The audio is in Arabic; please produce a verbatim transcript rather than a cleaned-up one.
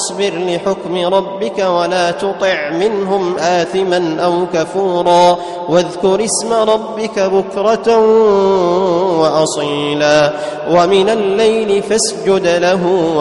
واصبر لحكم ربك ولا تطع منهم آثما أو كفورا واذكر اسم ربك بكرة وأصيلا ومن الليل فاسجد له